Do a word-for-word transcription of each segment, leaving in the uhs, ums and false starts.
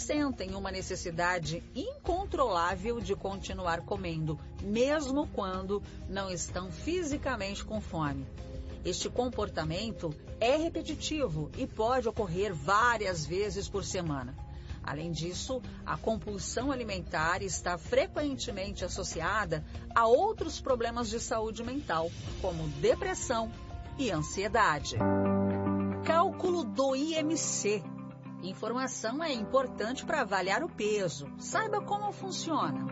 sentem uma necessidade incontrolável de continuar comendo, mesmo quando não estão fisicamente com fome. Este comportamento é repetitivo e pode ocorrer várias vezes por semana. Além disso, a compulsão alimentar está frequentemente associada a outros problemas de saúde mental, como depressão e ansiedade. Cálculo do I M C. Informação é importante para avaliar o peso. Saiba como funciona.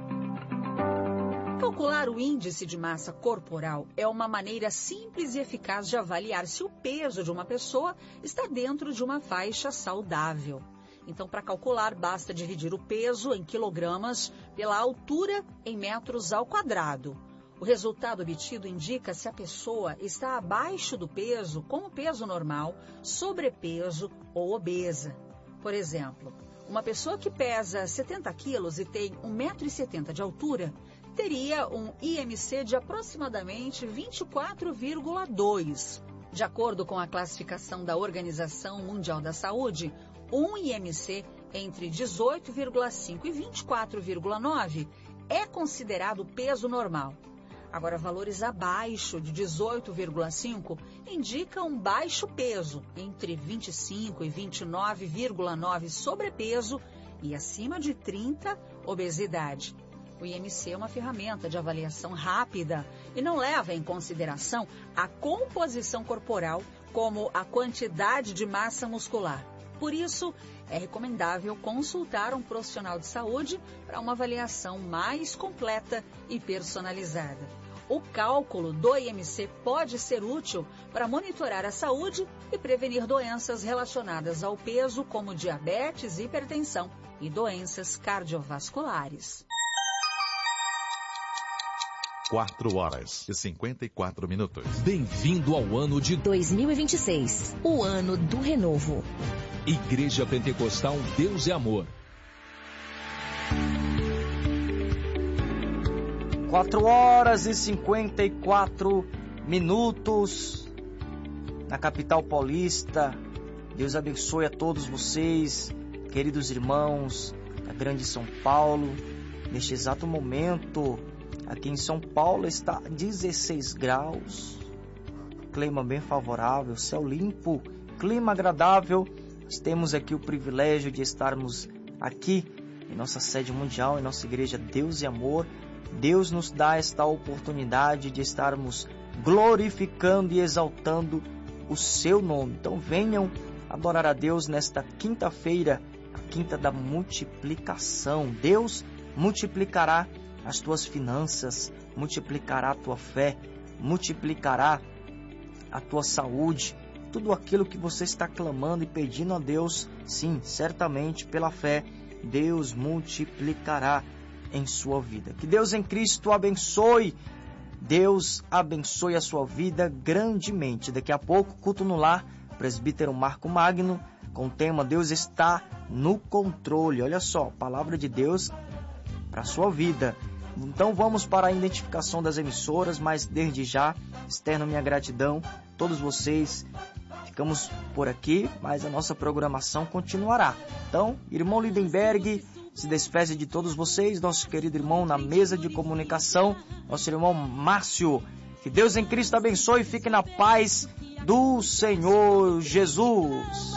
Calcular o índice de massa corporal é uma maneira simples e eficaz de avaliar se o peso de uma pessoa está dentro de uma faixa saudável. Então, para calcular, basta dividir o peso em quilogramas pela altura em metros ao quadrado. O resultado obtido indica se a pessoa está abaixo do peso, como peso normal, sobrepeso ou obesa. Por exemplo, uma pessoa que pesa setenta quilos e tem um metro e setenta de altura teria um I M C de aproximadamente vinte e quatro vírgula dois. De acordo com a classificação da Organização Mundial da Saúde, um I M C entre dezoito vírgula cinco e vinte e quatro vírgula nove é considerado peso normal. Agora, valores abaixo de dezoito vírgula cinco indicam um baixo peso, entre vinte e cinco e vinte e nove vírgula nove sobrepeso e acima de trinta, obesidade. O I M C é uma ferramenta de avaliação rápida e não leva em consideração a composição corporal, como a quantidade de massa muscular. Por isso, é recomendável consultar um profissional de saúde para uma avaliação mais completa e personalizada. O cálculo do I M C pode ser útil para monitorar a saúde e prevenir doenças relacionadas ao peso, como diabetes, hipertensão e doenças cardiovasculares. quatro horas e cinquenta e quatro minutos. Bem-vindo ao ano de dois mil e vinte e seis, o ano do renovo. Igreja Pentecostal Deus é Amor. quatro horas e cinquenta e quatro minutos na capital paulista. Deus abençoe a todos vocês, queridos irmãos da grande São Paulo. Neste exato momento, aqui em São Paulo está dezesseis graus, clima bem favorável, céu limpo, clima agradável. Nós temos aqui o privilégio de estarmos aqui em nossa sede mundial, em nossa igreja Deus e Amor. Deus nos dá esta oportunidade de estarmos glorificando e exaltando o seu nome. Então venham adorar a Deus nesta quinta-feira, a quinta da multiplicação. Deus multiplicará as tuas finanças, multiplicará a tua fé, multiplicará a tua saúde, tudo aquilo que você está clamando e pedindo a Deus. Sim, certamente pela fé, Deus multiplicará em sua vida. Que Deus em Cristo abençoe, Deus abençoe a sua vida grandemente. Daqui a pouco, culto no lar, presbítero Marco Magno, com o tema Deus está no controle. Olha só, palavra de Deus para a sua vida. Então vamos para a identificação das emissoras, mas desde já externo minha gratidão a todos vocês. Ficamos por aqui, mas a nossa programação continuará. Então, irmão Lindenberg se despede de todos vocês, nosso querido irmão na mesa de comunicação, nosso irmão Márcio. Que Deus em Cristo abençoe e fique na paz do Senhor Jesus.